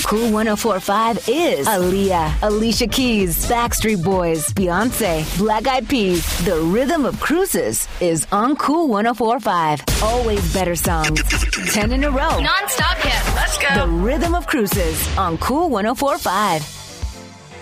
Cool 104.5 is Aaliyah, Alicia Keys, Backstreet Boys, Beyonce, Black Eyed Peas. The rhythm of cruises is on Cool 104.5. Always better songs. 10 in a row. Non-stop hits. Let's go. The rhythm of cruises on Cool 104.5.